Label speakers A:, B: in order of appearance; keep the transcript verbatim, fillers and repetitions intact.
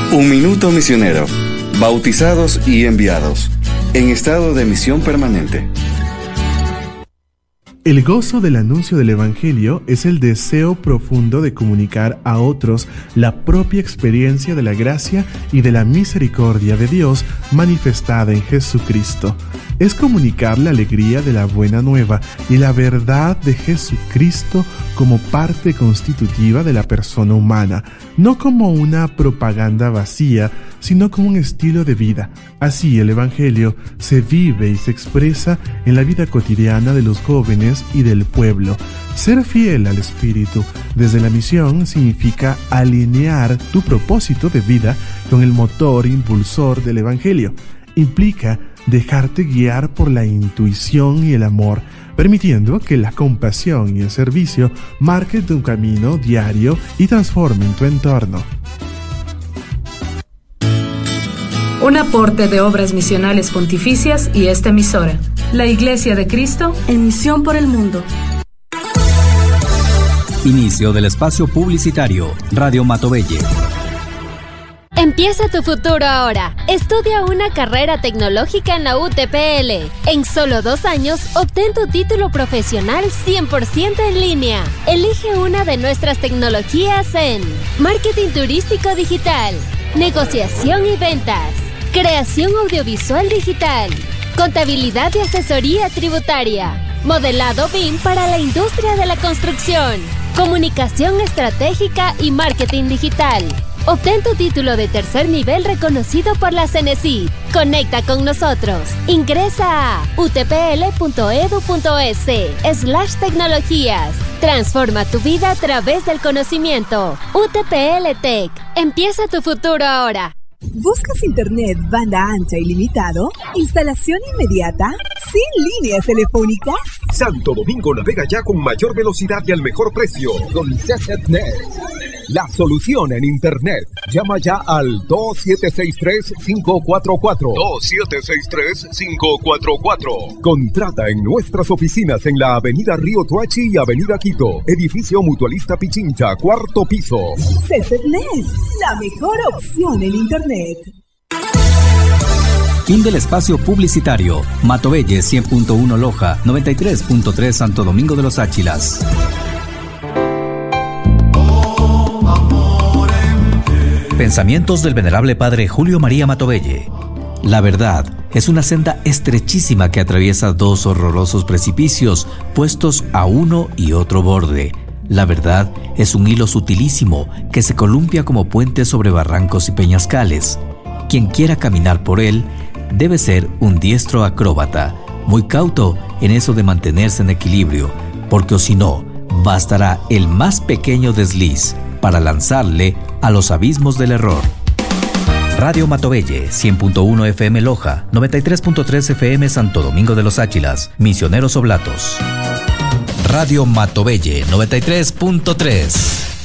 A: Un minuto misionero. Bautizados y enviados. En estado de misión permanente.
B: El gozo del anuncio del Evangelio es el deseo profundo de comunicar a otros la propia experiencia de la gracia y de la misericordia de Dios manifestada en Jesucristo. Es comunicar la alegría de la buena nueva y la verdad de Jesucristo como parte constitutiva de la persona humana, no como una propaganda vacía, sino como un estilo de vida. Así el Evangelio se vive y se expresa en la vida cotidiana de los jóvenes y del pueblo. Ser fiel al Espíritu desde la misión significa alinear tu propósito de vida con el motor impulsor del Evangelio. Implica dejarte guiar por la intuición y el amor, permitiendo que la compasión y el servicio marquen tu camino diario y transformen tu entorno.
C: Un aporte de Obras Misionales Pontificias y esta emisora. La Iglesia de Cristo en misión por el mundo.
D: Inicio del espacio publicitario. Radio Matovelle.
E: Empieza tu futuro ahora. Estudia una carrera tecnológica en la U T P L. En solo dos años, obtén tu título profesional cien por ciento en línea. Elige una de nuestras tecnologías en marketing turístico digital, negociación y ventas, creación audiovisual digital, contabilidad y asesoría tributaria, modelado B I M para la industria de la construcción, comunicación estratégica y marketing digital. Obtén tu título de tercer nivel reconocido por la CENESID. Conecta con nosotros. Ingresa a utpl.edu.es slash tecnologías. Transforma tu vida a través del conocimiento. U T P L Tech. Empieza tu futuro ahora.
F: ¿Buscas internet banda ancha ilimitado? ¿Instalación inmediata? ¿Sin líneas telefónicas?
G: Santo Domingo navega ya con mayor velocidad y al mejor precio con CCNet. La solución en internet. Llama ya al dos siete seis tres, cinco cuatro cuatro. dos siete seis tres, cinco cuatro cuatro. Contrata en nuestras oficinas en la avenida Río Tuachi y avenida Quito. Edificio Mutualista Pichincha, cuarto piso.
F: CCNet, la mejor opción en internet.
D: Fin del espacio publicitario. Matovelle cien punto uno Loja, noventa y tres punto tres Santo Domingo de los Áchilas. Pensamientos del venerable padre Julio María Matovelle. La verdad es una senda estrechísima que atraviesa dos horrorosos precipicios puestos a uno y otro borde. La verdad es un hilo sutilísimo que se columpia como puente sobre barrancos y peñascales. Quien quiera caminar por él debe ser un diestro acróbata, muy cauto en eso de mantenerse en equilibrio, porque o si no, bastará el más pequeño desliz para lanzarle a los abismos del error. Radio Matovelle, cien punto uno F M Loja, noventa y tres punto tres F M Santo Domingo de los Áchilas, Misioneros Oblatos. Radio Matovelle, noventa y tres punto tres.